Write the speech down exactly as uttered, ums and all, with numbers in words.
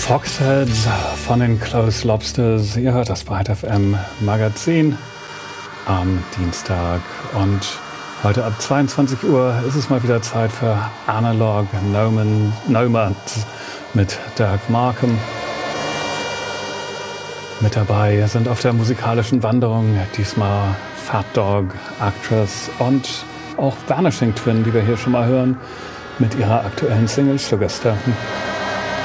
Foxheads von den Close Lobsters. Ihr hört das Bright F M Magazin am Dienstag und heute ab zweiundzwanzig Uhr ist es mal wieder Zeit für Analog Nomads mit Dirk Markham. Mit dabei sind auf der musikalischen Wanderung diesmal Fat Dog, Actress und auch Vanishing Twin, die wir hier schon mal hören, mit ihrer aktuellen Single Sugar Stone.